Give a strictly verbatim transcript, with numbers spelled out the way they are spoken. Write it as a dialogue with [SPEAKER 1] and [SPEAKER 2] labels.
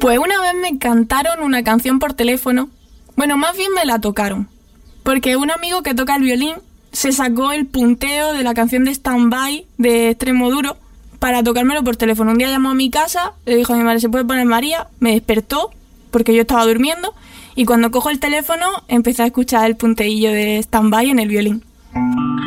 [SPEAKER 1] Pues una vez me cantaron una canción por teléfono. Bueno, más bien me la tocaron. Porque un amigo que toca el violín se sacó el punteo de la canción de Stand By de Extremoduro para tocármelo por teléfono. Un día llamó a mi casa, le dijo a mi madre, ¿se puede poner María? Me despertó porque yo estaba durmiendo y cuando cojo el teléfono empecé a escuchar el punteillo de Stand By en el violín.